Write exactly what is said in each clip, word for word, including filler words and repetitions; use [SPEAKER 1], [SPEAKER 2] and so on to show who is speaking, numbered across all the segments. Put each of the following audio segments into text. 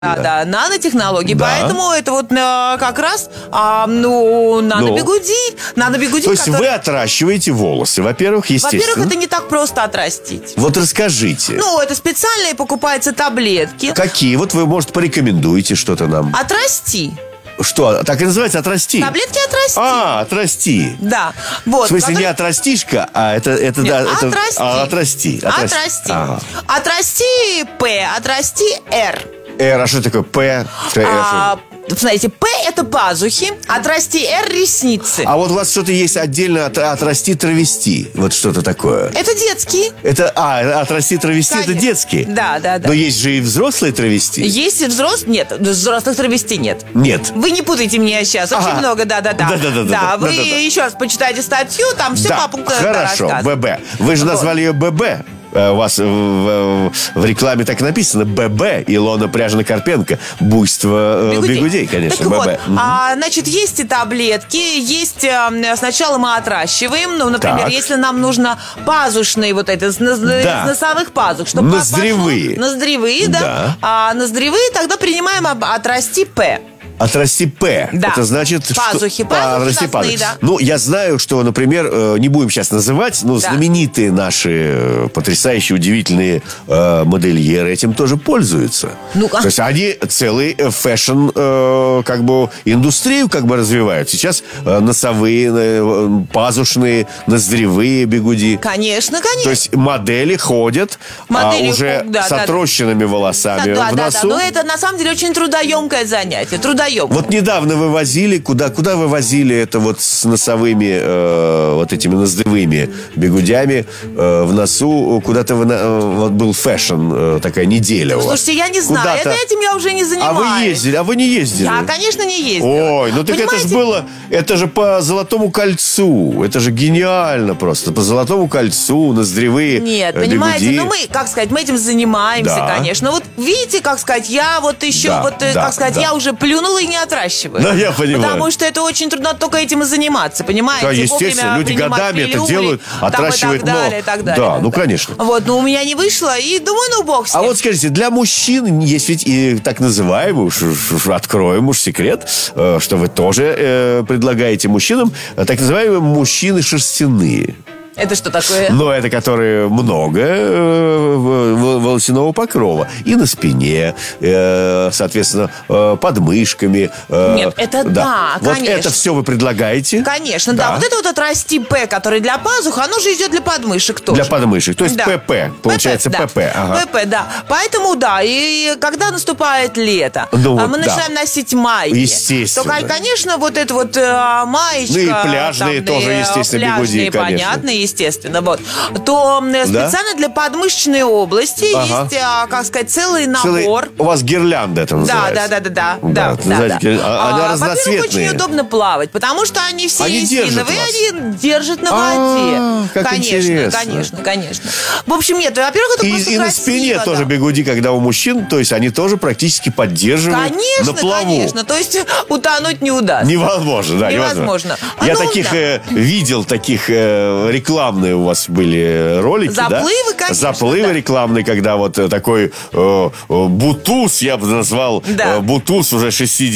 [SPEAKER 1] Да, да, нанотехнологии,
[SPEAKER 2] Да.
[SPEAKER 1] поэтому это вот а, как раз а, ну, нанобигуди, нанобигуди,
[SPEAKER 2] То есть
[SPEAKER 1] который...
[SPEAKER 2] вы отращиваете волосы, во-первых, естественно.
[SPEAKER 1] Во-первых, это не так просто отрастить.
[SPEAKER 2] Вот расскажите.
[SPEAKER 1] Ну, это специальные покупаются таблетки.
[SPEAKER 2] Какие? Вот вы, может, порекомендуете что-то нам.
[SPEAKER 1] Отрасти.
[SPEAKER 2] Что? Так и называется отрасти?
[SPEAKER 1] Таблетки отрасти.
[SPEAKER 2] А, отрасти.
[SPEAKER 1] Да. Вот,
[SPEAKER 2] В смысле,
[SPEAKER 1] который-
[SPEAKER 2] не отрастишка, а это... это,
[SPEAKER 1] Нет,
[SPEAKER 2] да, это
[SPEAKER 1] отрасти.
[SPEAKER 2] А, отрасти.
[SPEAKER 1] Отрасти.
[SPEAKER 2] Ага.
[SPEAKER 1] Отрасти П, отрасти Р.
[SPEAKER 2] Р, а что такое П? Р,
[SPEAKER 1] А, смотрите, П это пазухи, отрасти Р ресницы.
[SPEAKER 2] А вот у вас что-то есть отдельно от, отрасти травести. Вот что-то такое.
[SPEAKER 1] Это детские.
[SPEAKER 2] Это, а, отрасти травести, это
[SPEAKER 1] Конечно.
[SPEAKER 2] детские?
[SPEAKER 1] Да, да, да.
[SPEAKER 2] Но есть же и взрослые травести.
[SPEAKER 1] Есть взрослых? Нет, взрослых травести нет.
[SPEAKER 2] Нет.
[SPEAKER 1] Вы не путайте меня сейчас. Очень
[SPEAKER 2] Ага.
[SPEAKER 1] много, да-да-да.
[SPEAKER 2] Да-да-да-да.
[SPEAKER 1] Да, вы
[SPEAKER 2] Да-да-да.
[SPEAKER 1] еще раз почитайте статью, там все
[SPEAKER 2] Да,
[SPEAKER 1] по пунктам
[SPEAKER 2] хорошо,
[SPEAKER 1] рассказано.
[SPEAKER 2] ББ. Вы же
[SPEAKER 1] Вот.
[SPEAKER 2] назвали ее ББ. Э, У вас в, в- в рекламе так написано ББ, Илона Пряжно-Карпенко. Буйство э, бигудей, конечно,
[SPEAKER 1] Так
[SPEAKER 2] ББ.
[SPEAKER 1] вот,
[SPEAKER 2] Мгм.
[SPEAKER 1] а, значит, есть и таблетки, есть э, сначала мы отращиваем, ну, например,
[SPEAKER 2] Так.
[SPEAKER 1] если нам нужно пазушные вот это, с, нос-
[SPEAKER 2] Да.
[SPEAKER 1] с носовых пазух, чтобы
[SPEAKER 2] Ноздревые.
[SPEAKER 1] Ноздревые, да.
[SPEAKER 2] Да.
[SPEAKER 1] А ноздревые тогда принимаем об- отрасти П.
[SPEAKER 2] Отрасти П.
[SPEAKER 1] Да.
[SPEAKER 2] Это значит... что-
[SPEAKER 1] Пазухи,
[SPEAKER 2] А,
[SPEAKER 1] пазухи
[SPEAKER 2] отрасти
[SPEAKER 1] носные,
[SPEAKER 2] пазухи.
[SPEAKER 1] да.
[SPEAKER 2] Ну, я знаю, что, например, э, не будем сейчас называть, но
[SPEAKER 1] Да.
[SPEAKER 2] знаменитые наши э, потрясающие, удивительные э, модельеры этим тоже пользуются.
[SPEAKER 1] Ну, а-
[SPEAKER 2] То есть они целый э, фэшн, э, как бы, индустрию как бы развивают. Сейчас э, носовые, э, пазушные, ноздревые бигуди.
[SPEAKER 1] Конечно, конечно.
[SPEAKER 2] То есть модели ходят,
[SPEAKER 1] Модели
[SPEAKER 2] а уже
[SPEAKER 1] ходят, да,
[SPEAKER 2] с
[SPEAKER 1] да.
[SPEAKER 2] отрощенными волосами
[SPEAKER 1] да,
[SPEAKER 2] в
[SPEAKER 1] да,
[SPEAKER 2] носу.
[SPEAKER 1] да, но это на самом деле очень трудоемкое занятие. Трудоемкое.
[SPEAKER 2] Вот недавно вывозили, куда, куда вывозили это вот с носовыми, э, вот этими ноздревыми бигудями э, в носу, куда-то вы на- э, вот был фэшн, э, такая неделя у вас.
[SPEAKER 1] Слушайте, я не знаю,
[SPEAKER 2] Куда-то.
[SPEAKER 1] это этим я уже не
[SPEAKER 2] А
[SPEAKER 1] занимаюсь.
[SPEAKER 2] вы ездили, а вы не ездили?
[SPEAKER 1] Я, конечно, не ездила.
[SPEAKER 2] Ой, ну так это же
[SPEAKER 1] Понимаете?
[SPEAKER 2] было, это же по Золотому кольцу, это же гениально просто, по Золотому кольцу, ноздревые
[SPEAKER 1] Нет,
[SPEAKER 2] э,
[SPEAKER 1] понимаете,
[SPEAKER 2] бигуди.
[SPEAKER 1] ну мы, как сказать, мы этим занимаемся,
[SPEAKER 2] Да.
[SPEAKER 1] конечно. Вот видите, как сказать, я вот еще,
[SPEAKER 2] Да,
[SPEAKER 1] вот, э,
[SPEAKER 2] да,
[SPEAKER 1] как сказать,
[SPEAKER 2] да.
[SPEAKER 1] я уже плюнула и не отращиваю.
[SPEAKER 2] Да, я понимаю.
[SPEAKER 1] Потому что это очень трудно только этим и заниматься, понимаете?
[SPEAKER 2] Да, естественно,
[SPEAKER 1] Вовремя
[SPEAKER 2] люди
[SPEAKER 1] принимать
[SPEAKER 2] годами это
[SPEAKER 1] пилюли,
[SPEAKER 2] делают,
[SPEAKER 1] там,
[SPEAKER 2] отращивают,
[SPEAKER 1] и так далее,
[SPEAKER 2] но-
[SPEAKER 1] и так далее.
[SPEAKER 2] Да,
[SPEAKER 1] так
[SPEAKER 2] ну,
[SPEAKER 1] далее.
[SPEAKER 2] конечно.
[SPEAKER 1] Вот, но у меня не вышло, и думаю, ну бог с
[SPEAKER 2] А
[SPEAKER 1] ним.
[SPEAKER 2] вот скажите, для мужчин есть ведь и так называемый, уж, уж- уж откроем уж секрет, э, что вы тоже э, предлагаете мужчинам, э, так называемые мужчины шерстяные.
[SPEAKER 1] Это что такое?
[SPEAKER 2] Но это которые много э, в- в- волосяного покрова. И на спине, э, соответственно, э, под мышками. э,
[SPEAKER 1] Нет, это да,
[SPEAKER 2] Вот
[SPEAKER 1] конечно.
[SPEAKER 2] это все вы предлагаете?
[SPEAKER 1] Конечно, да.
[SPEAKER 2] Да.
[SPEAKER 1] Вот это вот отрасти П, который для пазух, оно же идет для подмышек тоже.
[SPEAKER 2] Для подмышек. То есть
[SPEAKER 1] Да.
[SPEAKER 2] ПП. Получается
[SPEAKER 1] да.
[SPEAKER 2] ПП. Ага.
[SPEAKER 1] ПП, да. Поэтому, да, и когда наступает лето,
[SPEAKER 2] Ну
[SPEAKER 1] а
[SPEAKER 2] вот
[SPEAKER 1] мы
[SPEAKER 2] да.
[SPEAKER 1] начинаем носить майки.
[SPEAKER 2] Естественно.
[SPEAKER 1] То, конечно, вот это вот э, маечка...
[SPEAKER 2] Ну и пляжные
[SPEAKER 1] там,
[SPEAKER 2] тоже,
[SPEAKER 1] э,
[SPEAKER 2] естественно,
[SPEAKER 1] пляжные,
[SPEAKER 2] бигуди, конечно.
[SPEAKER 1] понятно, естественно. Вот. То э,
[SPEAKER 2] Да?
[SPEAKER 1] специально для подмышечной области
[SPEAKER 2] Ага.
[SPEAKER 1] есть, а, как сказать, целый
[SPEAKER 2] Целый-
[SPEAKER 1] набор.
[SPEAKER 2] У вас гирлянда это
[SPEAKER 1] Да,
[SPEAKER 2] называется.
[SPEAKER 1] да, да, да, да,
[SPEAKER 2] Да,
[SPEAKER 1] да,
[SPEAKER 2] ты
[SPEAKER 1] да,
[SPEAKER 2] знаете,
[SPEAKER 1] да.
[SPEAKER 2] а- они
[SPEAKER 1] А,
[SPEAKER 2] разноцветные.
[SPEAKER 1] Во-первых, очень удобно плавать, потому что они все
[SPEAKER 2] Они держат
[SPEAKER 1] резиновые,
[SPEAKER 2] вас.
[SPEAKER 1] они держат на
[SPEAKER 2] А,
[SPEAKER 1] воде.
[SPEAKER 2] как
[SPEAKER 1] конечно,
[SPEAKER 2] интересно.
[SPEAKER 1] конечно, конечно. В общем, нет, во-первых, это
[SPEAKER 2] И,
[SPEAKER 1] просто
[SPEAKER 2] и на
[SPEAKER 1] красиво,
[SPEAKER 2] спине
[SPEAKER 1] да.
[SPEAKER 2] тоже бигуди, когда у мужчин, то есть они тоже практически поддерживают
[SPEAKER 1] Конечно,
[SPEAKER 2] на плаву.
[SPEAKER 1] конечно. То есть утонуть не удастся.
[SPEAKER 2] Невозможно, да,
[SPEAKER 1] Невозможно. А
[SPEAKER 2] Я
[SPEAKER 1] ну,
[SPEAKER 2] таких
[SPEAKER 1] да.
[SPEAKER 2] э, видел, таких э, рекламные у вас были ролики, да?
[SPEAKER 1] Заплывы, конечно,
[SPEAKER 2] Заплывы
[SPEAKER 1] да.
[SPEAKER 2] рекламные, когда вот э, такой э, э, бутуз, я бы назвал,
[SPEAKER 1] Да.
[SPEAKER 2] э, бутуз уже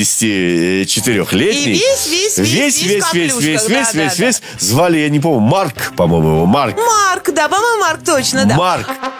[SPEAKER 2] шестидесятичетырёхлетний.
[SPEAKER 1] И весь, весь, весь,
[SPEAKER 2] весь,
[SPEAKER 1] весь
[SPEAKER 2] весь,
[SPEAKER 1] в
[SPEAKER 2] весь, весь,
[SPEAKER 1] каплюшках,
[SPEAKER 2] весь,
[SPEAKER 1] да,
[SPEAKER 2] весь,
[SPEAKER 1] да,
[SPEAKER 2] весь. Звали, я не помню, Марк, по-моему, его, Марк.
[SPEAKER 1] Марк, да, по-моему, Марк точно, да.
[SPEAKER 2] Марк.